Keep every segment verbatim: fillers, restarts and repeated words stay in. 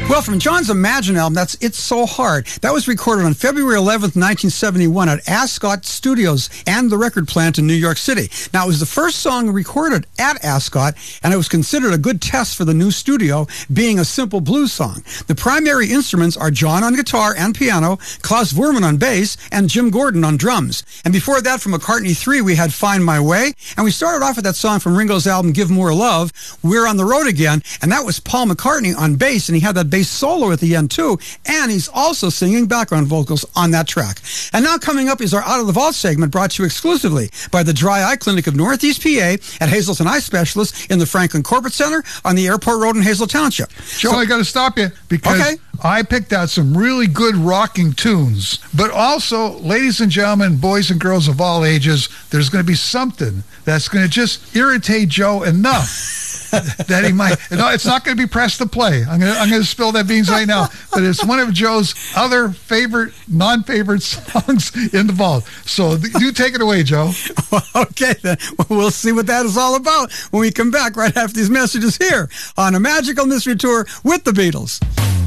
Well, from John's Imagine album, that's It's So Hard. That was recorded on February eleventh, nineteen seventy-one at Ascot Studios and the record plant in New York City. Now, it was the first song recorded at Ascot, and it was considered a good test for the new studio, being a simple blues song. The primary instruments are John on guitar and piano, Klaus Voormann on bass, and Jim Gordon on drums. And before that, from McCartney three, we had Find My Way. And we started off with that song from Ringo's album, Give More Love, We're on the Road Again. And that was Paul McCartney on bass, and he had that bass solo at the end too, and he's also singing background vocals on that track. And now coming up is our Out of the Vault segment, brought to you exclusively by the Dry Eye Clinic of Northeast P A at Hazelton Eye Specialist in the Franklin Corporate Center on the Airport Road in Hazel Township. Joe, So, I got to stop you because okay. I picked out some really good rocking tunes, but also, ladies and gentlemen, boys and girls of all ages, there's going to be something that's going to just irritate Joe enough that he might. No, it's not going to be press to play. I'm going to, I'm going to spill that beans right now. But it's one of Joe's other favorite, non-favorite songs in the vault. So th- you take it away, Joe. Okay, then. Well, we'll see what that is all about when we come back right after these messages here on A Magical Mystery Tour with the Beatles.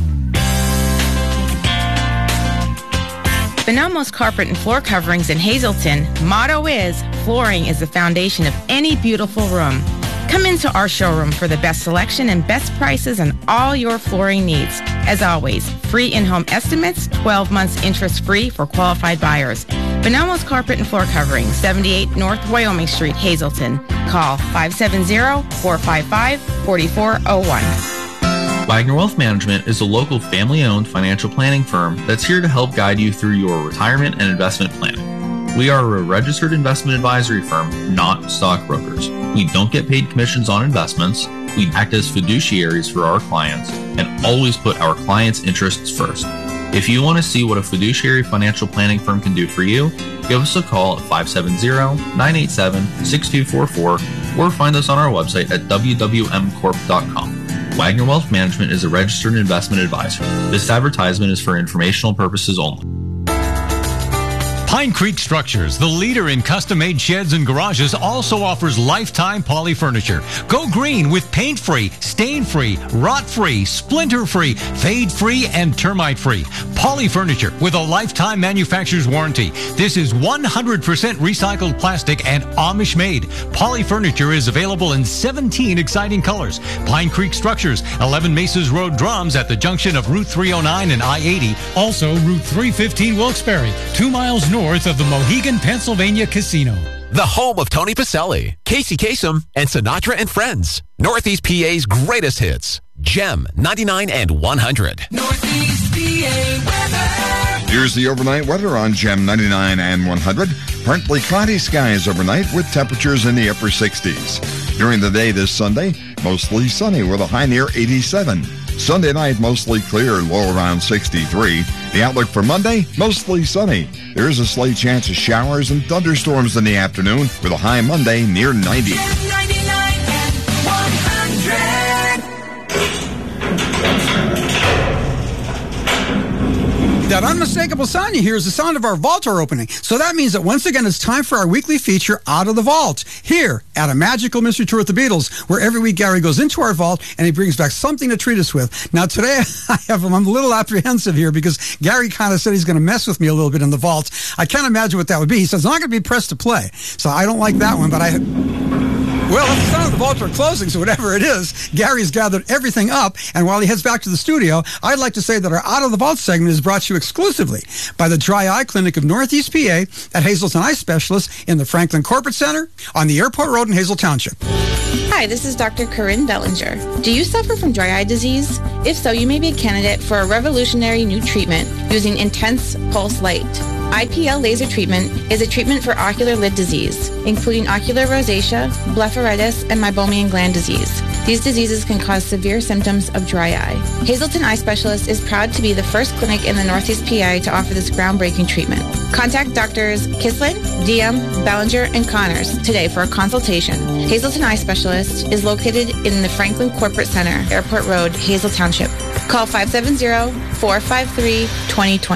Bonelmo's Carpet and Floor Coverings in Hazleton motto is, flooring is the foundation of any beautiful room. Come into our showroom for the best selection and best prices on all your flooring needs. As always, free in-home estimates, twelve months interest-free for qualified buyers. Bonelmo's Carpet and Floor Coverings, seventy-eight North Wyoming Street, Hazleton. Call five seven zero, four five five, four four zero one. Wagner Wealth Management is a local family-owned financial planning firm that's here to help guide you through your retirement and investment planning. We are a registered investment advisory firm, not stockbrokers. We don't get paid commissions on investments. We act as fiduciaries for our clients and always put our clients' interests first. If you want to see what a fiduciary financial planning firm can do for you, give us a call at five seven zero, nine eight seven, six two four four or find us on our website at w w m corp dot com. Wagner Wealth Management is a registered investment advisor. This advertisement is for informational purposes only. Pine Creek Structures, the leader in custom-made sheds and garages, also offers lifetime poly furniture. Go green with paint-free, stain-free, rot-free, splinter-free, fade-free, and termite-free. Poly furniture with a lifetime manufacturer's warranty. This is one hundred percent recycled plastic and Amish-made. Poly furniture is available in seventeen exciting colors. Pine Creek Structures, eleven Mesas Road, Drums, at the junction of Route three oh nine and I eighty. Also, Route three fifteen Wilkes-Barre, two miles north north of the Mohegan, Pennsylvania Casino. The home of Tony Pacelli, Casey Kasem, and Sinatra and Friends. Northeast P A's greatest hits. Gem ninety-nine and one hundred. Northeast P A weather. Here's the overnight weather on Gem ninety-nine and one hundred. Partly cloudy skies overnight with temperatures in the upper sixties. During the day this Sunday, mostly sunny with a high near eighty-seven. Sunday night, mostly clear, low around sixty-three. The outlook for Monday, mostly sunny. There is a slight chance of showers and thunderstorms in the afternoon with a high Monday near ninety. ninety-nine and one hundred. That unmistakable sound you hear is the sound of our vault door opening. So that means that once again it's time for our weekly feature, Out of the Vault, here at A Magical Mystery Tour with the Beatles, where every week Gary goes into our vault and he brings back something to treat us with. Now today I have I'm a little apprehensive here because Gary kind of said he's going to mess with me a little bit in the vault. I can't imagine what that would be. He says, I'm not going to be pressed to play. So I don't like that one, but I... Well, if the sound of the vault are closing, so whatever it is, Gary's gathered everything up, and while he heads back to the studio, I'd like to say that our Out of the Vault segment is brought to you exclusively by the Dry Eye Clinic of Northeast P A at Hazelton Eye Specialist in the Franklin Corporate Center on the Airport Road in Hazel Township. Hi, this is Doctor Corinne Bellinger. Do you suffer from dry eye disease? If so, you may be a candidate for a revolutionary new treatment using intense pulse light. I P L laser treatment is a treatment for ocular lid disease, including ocular rosacea, blepharitis, and meibomian gland disease. These diseases can cause severe symptoms of dry eye. Hazelton Eye Specialist is proud to be the first clinic in the Northeast P A to offer this groundbreaking treatment. Contact Doctors Kislin, Diem, Bellinger, and Connors today for a consultation. Hazelton Eye Specialist is located in the Franklin Corporate Center, Airport Road, Hazel Township. Call five seven zero, four five three, two zero two zero.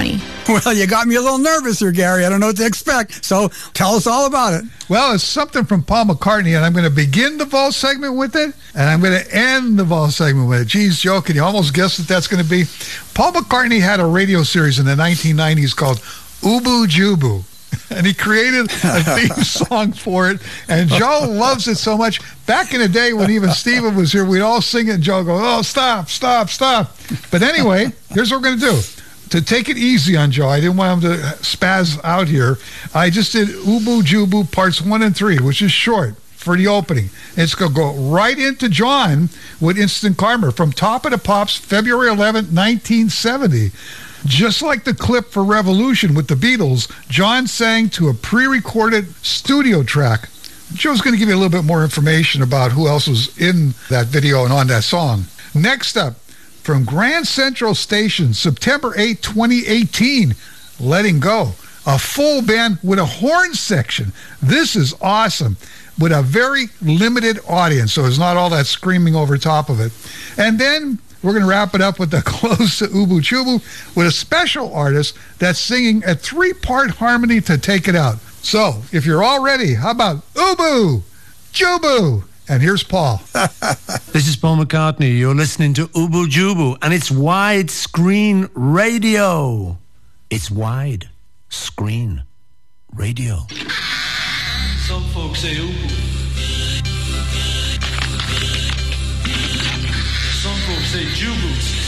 Well, you got me a little nervous here, Gary. I don't know what to expect. So tell us all about it. Well, it's something from Paul McCartney, and I'm going to begin the Vol segment with it, and I'm going to end the Vol segment with it. Geez, Joe, can you almost guess what that's going to be? Paul McCartney had a radio series in the nineteen nineties called Ubu Jubu, and he created a theme song for it, and Joe loves it so much. Back in the day when even Steven was here, we'd all sing it, and Joe would go, oh, stop, stop, stop. But anyway, here's what we're going to do. To take it easy on Joe, I didn't want him to spaz out here. I just did Ubu Jubu parts one and three, which is short for the opening. It's going to go right into John with Instant Karma from Top of the Pops, February eleventh, nineteen seventy. Just like the clip for Revolution with the Beatles, John sang to a pre-recorded studio track. Joe's going to give you a little bit more information about who else was in that video and on that song. Next up, from Grand Central Station, September eighth, twenty eighteen, Letting Go. A full band with a horn section. This is awesome. With a very limited audience, so it's not all that screaming over top of it. And then we're going to wrap it up with the close to Ubu Chubu with a special artist that's singing a three-part harmony to take it out. So, if you're all ready, how about Ubu Jubu? And here's Paul. This is Paul McCartney. You're listening to Ubu Jubu, and it's widescreen radio. It's wide screen radio. Some folks say Ubu. Some folks say Jubu.